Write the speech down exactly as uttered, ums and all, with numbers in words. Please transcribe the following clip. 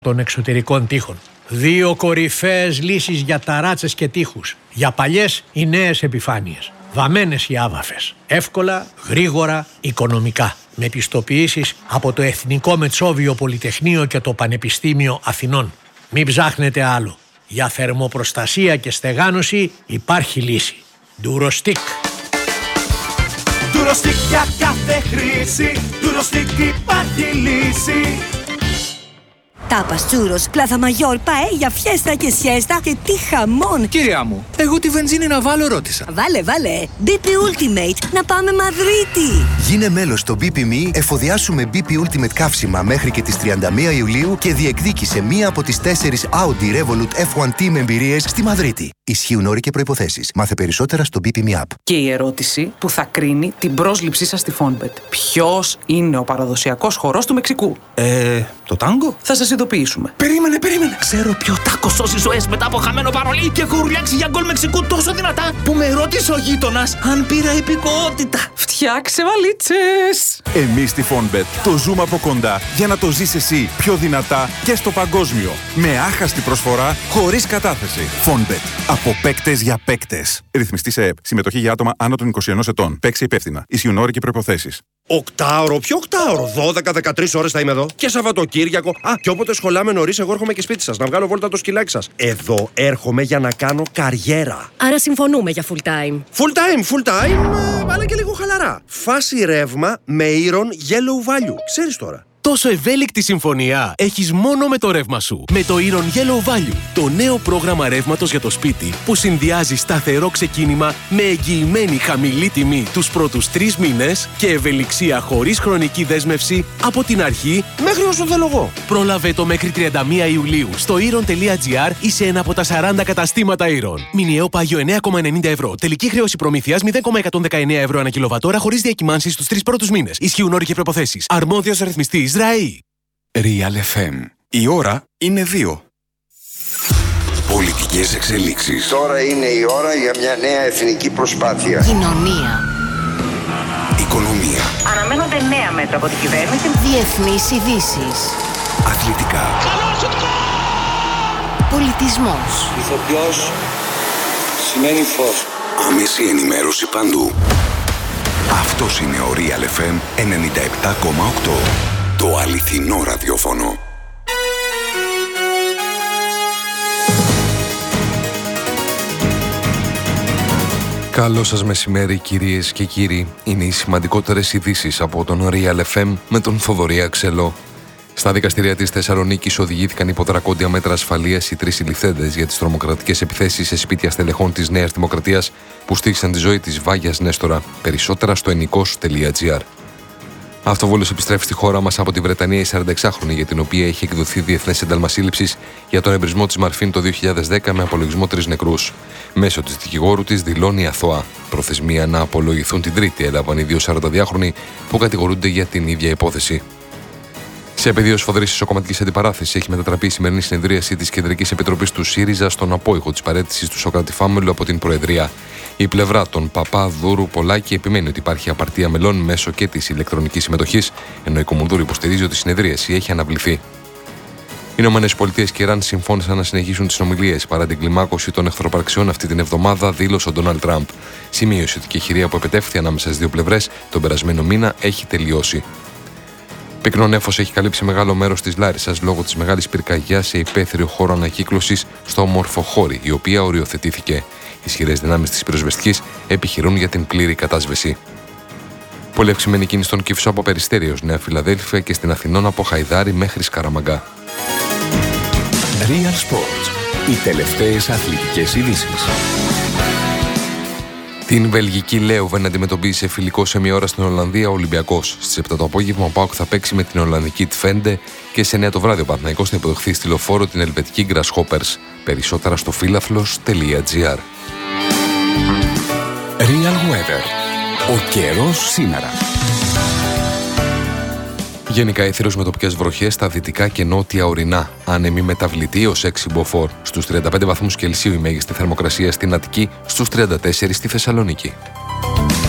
των εξωτερικών τείχων. Δύο κορυφαίες λύσεις για ταράτσες και τείχους. Για παλιές ή νέες επιφάνειες. Βαμμένες ή άβαφες. Εύκολα, γρήγορα, οικονομικά. Με πιστοποιήσεις από το Εθνικό Μετσόβιο Πολυτεχνείο και το Πανεπιστήμιο Αθηνών. Μην ψάχνετε άλλο. Για θερμοπροστασία και στεγάνωση υπάρχει λύση. Ντουροστικ. Ντουροστικ για κάθε χρήση. Ντουροστικ υπάρχει λύση. Τάπας, τσούρος, πλάθα μαγιόρ, παέλια, φιέστα και σιέστα και τι χαμόν! Κυρία μου, εγώ τη βενζίνη να βάλω ρώτησα. Βάλε, βάλε! μπι πι Ultimate, να πάμε Μαδρίτη! Γίνε μέλος στο μπι πι εμ ι, εφοδιάσου με μπι πι Ultimate καύσιμα μέχρι και τις τριάντα μία Ιουλίου και διεκδίκησε μία από τις τέσσερις Audi Revolut εφ ουάν Team εμπειρίες στη Μαδρίτη. Ισχύουν όροι και προϋποθέσεις. Μάθε περισσότερα στο μπι πι εμ ι App. Και η ερώτηση που θα κρίνει την πρόσληψή σας στη Fonbet. Ποιος είναι ο παραδοσιακός χορός του Μεξικού? Ε, το τάγκο? Θα σας ειδοποιήσουμε. Περίμενε, περίμενε. Ξέρω ποιο τάκο σώσει ζωές μετά από χαμένο παρολί και έχω ουρλιάξει για γκολ Μεξικού τόσο δυνατά Που με ρώτησε ο γείτονας αν πήρα υπηκοότητα. Φτιάξε βαλίτσες! Εμείς στη Fonbet το ζούμε από κοντά για να το ζεις εσύ πιο δυνατά και στο παγκόσμιο. Με άχαστη προσφορά, χωρίς κατάθεση. Fonbet. Από παίκτες για παίκτες. Ρυθμιστή σε ΕΠ. Συμμετοχή για άτομα άνω των είκοσι ενός ετών. Παίξε υπεύθυνα. Ισχύουν όροι και προϋποθέσεις. Οκτάωρο, ποιο οκτάωρο? δώδεκα με δεκατρείς ώρες θα είμαι εδώ. Και Σαββατοκύριακο. Α, και όποτε σχολάμε νωρίς, εγώ έρχομαι και σπίτι σας να βγάλω βόλτα το σκυλάκι σας. Εδώ έρχομαι για να κάνω καριέρα. Άρα συμφωνούμε για full time. Full time, full time, ε, αλλά και λίγο χαλαρά. Φάση ρεύμα με Iron Yellow Value. Ξέρεις τώρα. Τόσο ευέλικτη συμφωνία έχεις μόνο με το ρεύμα σου. Με το Iron Yellow Value, το νέο πρόγραμμα ρεύματος για το σπίτι που συνδυάζει σταθερό ξεκίνημα με εγγυημένη χαμηλή τιμή τους πρώτους τρεις μήνες και ευελιξία χωρίς χρονική δέσμευση από την αρχή μέχρι όσο θέλω εγώ. Πρόλαβε το μέχρι τριάντα μία Ιουλίου στο iron τελεία gr ή σε ένα από τα σαράντα καταστήματα Iron. Μηνιαίο πάγιο εννέα κόμμα ενενήντα ευρώ. Τελική χρέωση προμήθειας μηδέν κόμμα εκατόν δεκαεννέα ευρώ ανά κιλοβατόρα χωρίς διακυμάνσεις στους τρεις πρώτους μήνες. Ισχύουν όροι και προϋποθέσεις. Αρμόδιος ρυθμιστής ΡΑΗ. Real εφ εμ. Η ώρα είναι δύο. Πολιτικές εξελίξεις. Τώρα είναι η ώρα για μια νέα εθνική προσπάθεια. Κοινωνία. Οικονομία. Αναμένονται νέα μέτρα από την κυβέρνηση. Διεθνείς ειδήσεις. Αθλητικά. Πολιτισμός. Ηθοποιός σημαίνει φως. Άμεση ενημέρωση παντού. Αυτός είναι ο Real εφ εμ ενενήντα επτά κόμμα οκτώ. Το αληθινό ραδιόφωνο. Καλό σας μεσημέρι κυρίες και κύριοι. Είναι οι σημαντικότερες ειδήσεις από τον Real εφ εμ με τον Θοδωρή Αξελό. Στα δικαστήρια της Θεσσαλονίκης οδηγήθηκαν υπό δρακόντια μέτρα ασφαλείας οι τρεις συλληφθέντες για τις τρομοκρατικές επιθέσεις σε σπίτια στελεχών της Νέας Δημοκρατίας που στήχησαν τη ζωή της Βάγιας Νέστορα. Περισσότερα στο ενικός τελεία gr. Αυτοβόλος επιστρέφει στη χώρα μας από τη Βρετανία η σαρανταεξάχρονη, για την οποία έχει εκδοθεί διεθνές ένταλμα σύλληψης για τον εμπρισμό της Μαρφίν το δύο χιλιάδες δέκα με απολογισμό τρεις νεκρούς. Μέσω της δικηγόρου της δηλώνει αθώα. Προθεσμία να απολογηθούν την Τρίτη έλαβαν οι δύο σαρανταδιάχρονοι που κατηγορούνται για την ίδια υπόθεση. Σε πεδίο σφοδρής ισοκομματικής αντιπαράθεσης έχει μετατραπεί η σημερινή συνεδρίαση της Κεντρικής Επιτροπής του ΣΥΡΙΖΑ στον απόϊχο της παραίτησης του Σωκράτη Φάμελου από την Προεδρία. Η πλευρά των Παπά, Δούρου, Πολάκη επιμένει ότι υπάρχει απαρτία μελών μέσω και της ηλεκτρονικής συμμετοχής, ενώ η Κομουνδούρου υποστηρίζει ότι η συνεδρίαση έχει αναβληθεί. Οι Ηνωμένες Πολιτείες και Ιράν συμφώνησαν να συνεχίσουν τις συνομιλίες παρά την κλιμάκωση των εχθροπραξιών αυτή την εβδομάδα, δήλωσε ο Ντόναλντ Τραμπ. Σημείωσε ότι και η χειρία που επετεύχθη ανάμεσα στις δύο πλευρές τον περασμένο μήνα έχει τελειώσει. Πυκνό νέφος έχει καλύψει μεγάλο μέρος της Λάρισσας λόγω της μεγάλης πυρκαγιάς σε υπαίθριο χώρο ανακύκλωσης στο Μορφοχώρι, η οποία οριοθετήθηκε. Οι ισχυρές δυνάμεις της πυροσβεστικής επιχειρούν για την πλήρη κατάσβεση. Πολύ αυξημένη κίνηση στον Κυφσό από Περιστέριος, Νέα Φιλαδέλφια και στην Αθηνών από Χαϊδάρι μέχρι Σκαραμαγκά. Real Sports. Οι τελευταίες αθλητικές ειδήσεις. Την Βελγική Λέουβεν αντιμετωπίζει φιλικό σε μία ώρα στην Ολλανδία ο Ολυμπιακός. Στις επτά το απόγευμα ο ΠΑΟΚ θα παίξει με την Ολλανδική Τφέντε και σε εννιά το βράδυ ο Παναθηναϊκός θα υποδεχθεί στη Λεωφόρο την Ελβετική Grasshoppers. Περισσότερα στο φίλαθλος τελεία gr. Real Weather. Ο καιρός σήμερα. Γενικά ήθυρος με τοπικές βροχές στα δυτικά και νότια ορεινά. Άνεμη μεταβλητή ως έξι μποφόρ. Στους τριάντα πέντε βαθμούς Κελσίου η μέγιστη θερμοκρασία στην Αττική, στους τριάντα τέσσερα στη Θεσσαλονίκη.